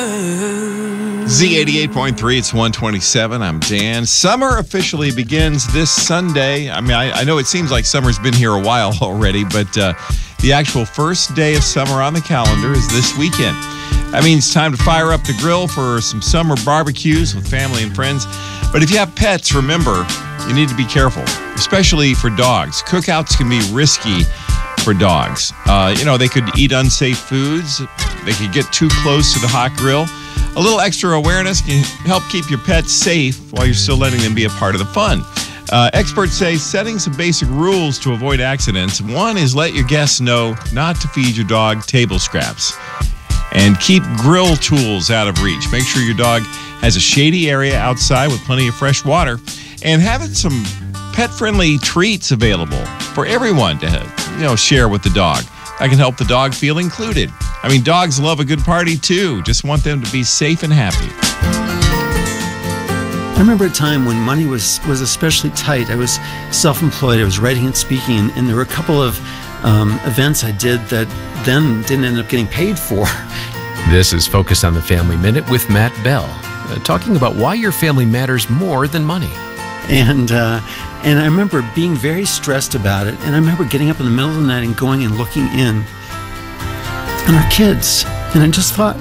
Z88.3, it's 127. I'm Dan. Summer officially begins this Sunday. I know it seems like summer's been here a while already, but the actual first day of summer on the calendar is this weekend. That means time to fire up the grill for some summer barbecues with family and friends. But if you have pets, remember, you need to be careful, especially for dogs. Cookouts can be risky for dogs. They could eat unsafe foods. They could get too close to the hot grill. A little extra awareness can help keep your pets safe while you're still letting them be a part of the fun. Experts say setting some basic rules to avoid accidents. One is let your guests know not to feed your dog table scraps. And keep grill tools out of reach. Make sure your dog has a shady area outside with plenty of fresh water. And having some pet-friendly treats available for everyone to share with the dog. That can help the dog feel included. Dogs love a good party too. Just want them to be safe and happy. I remember a time when money was especially tight. I was self-employed. I was writing and speaking, and there were a couple of events I did that then didn't end up getting paid for. This is Focus on the Family Minute with Matt Bell, talking about why your family matters more than money. And I remember being very stressed about it. And I remember getting up in the middle of the night and going and looking in on our kids. And I just thought,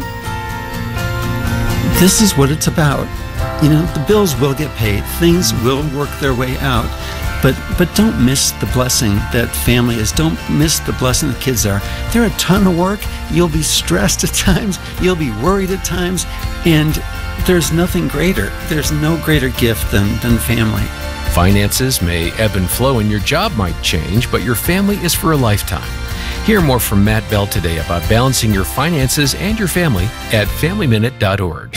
this is what it's about. The bills will get paid. Things will work their way out. But don't miss the blessing that family is. Don't miss the blessing the kids are. They're a ton of work. You'll be stressed at times. You'll be worried at times. And there's nothing greater. There's no greater gift than family. Finances may ebb and flow and your job might change, but your family is for a lifetime. Hear more from Matt Bell today about balancing your finances and your family at FamilyMinute.org.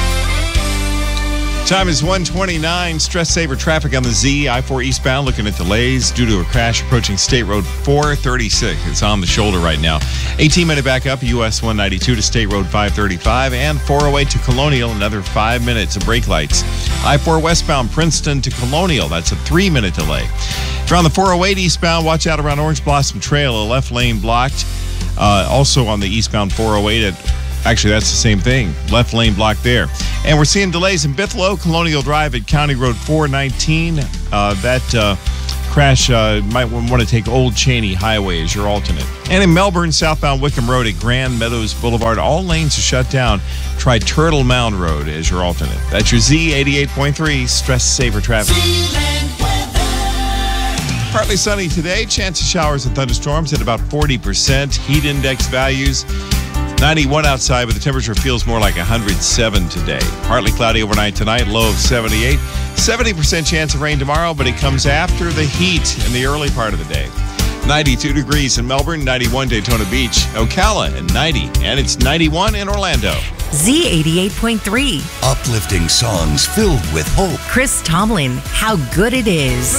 Time is 1:29. Stress saver traffic on the Z. I-4 eastbound looking at delays due to a crash approaching State Road 436. It's on the shoulder right now. 18-minute backup, US 192 to State Road 535, and 408 to Colonial, another 5 minutes of brake lights. I-4 westbound Princeton to Colonial, that's a 3-minute delay. If you're on the 408 eastbound, watch out around Orange Blossom Trail, a left lane blocked. Also on the eastbound 408 Actually, that's the same thing. Left lane blocked there. And we're seeing delays in Bithlo, Colonial Drive at County Road 419. That crash might want to take Old Cheney Highway as your alternate. And in Melbourne, southbound Wickham Road at Grand Meadows Boulevard, all lanes are shut down. Try Turtle Mound Road as your alternate. That's your Z88.3 Stress Saver Traffic. Partly sunny today. Chance of showers and thunderstorms at about 40%. Heat index values 91 outside, but the temperature feels more like 107 today. Partly cloudy overnight tonight, low of 78. 70% chance of rain tomorrow, but it comes after the heat in the early part of the day. 92 degrees in Melbourne, 91 Daytona Beach, Ocala, and 90. And it's 91 in Orlando. Z88.3. Uplifting songs filled with hope. Chris Tomlin, How Good It Is.